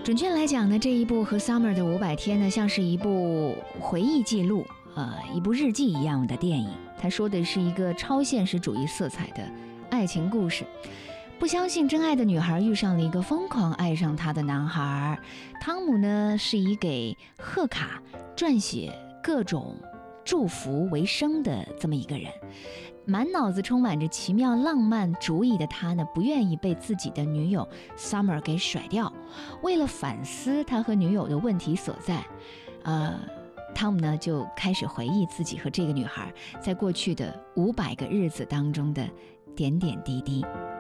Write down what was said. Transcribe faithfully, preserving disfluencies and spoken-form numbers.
准确来讲呢，这一部和 Summer 的五百天呢，像是一部回忆记录，呃，一部日记一样的电影。它说的是一个超现实主义色彩的爱情故事。不相信真爱的女孩遇上了一个疯狂爱上她的男孩。汤姆呢，是以给贺卡撰写各种祝福为生的这么一个人。满脑子充满着奇妙浪漫主意的他呢，不愿意被自己的女友 Summer 给甩掉。为了反思他和女友的问题所在，呃，汤姆呢就开始回忆自己和这个女孩在过去的五百个日子当中的点点滴滴。